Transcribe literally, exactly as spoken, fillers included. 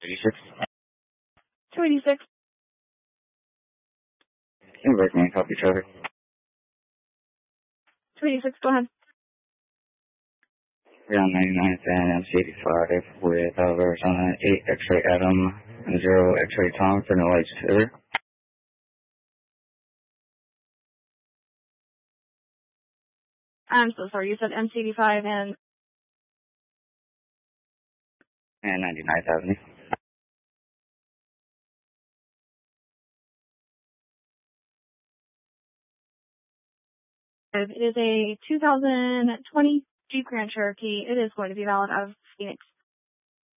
eighty-six. two eighty-six. Can you break me? Copy, Trevor. two eighty-six, go ahead. Ground ninety-ninth and M C eighty-five with uh, Arizona eight X-ray Adam and zero X-ray Tom for no lights clear. I'm so sorry, you said M C eighty-five and... And ninety-ninth Avenue. It is a two thousand twenty Jeep Grand Cherokee. It is going to be valid out of Phoenix.